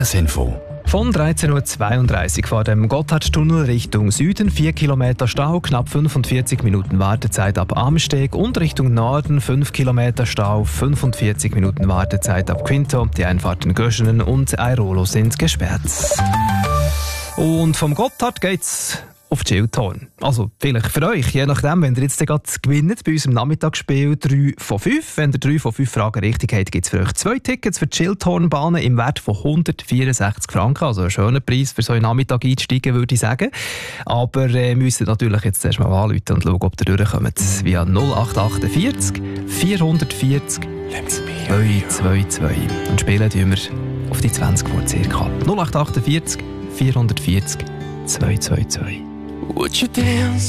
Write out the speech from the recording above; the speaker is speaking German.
Info. Von 13.32 Uhr vor dem Gotthardtunnel Richtung Süden 4 Kilometer Stau, knapp 45 Minuten Wartezeit ab Amsteg und Richtung Norden 5 Kilometer Stau, 45 Minuten Wartezeit ab Quinto. Die Einfahrten Göschenen und Airolo sind gesperrt. Und vom Gotthard geht's auf die Schildhorn. Also vielleicht für euch, je nachdem, wenn ihr jetzt gerade gewinnt bei unserem Nachmittagsspiel 3 von 5. Wenn ihr 3 von 5 Fragen richtig habt, gibt es für euch 2 Tickets für die Schildhornbahnen im Wert von 164 Franken. Also ein schöner Preis für so einen Nachmittag einsteigen, würde ich sagen. Aber müsst natürlich jetzt erst mal anrufen und schauen, ob ihr durchkommt. Via 0848 440 222. Und spielen tun wir auf die 20 vor circa. 0848 440 222. Would you dance